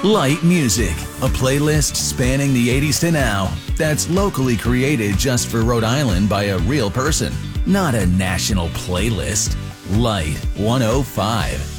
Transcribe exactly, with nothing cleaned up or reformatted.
Light Music, a playlist spanning the eighties to now that's locally created just for Rhode Island by a real person, not a national playlist. Light one oh five.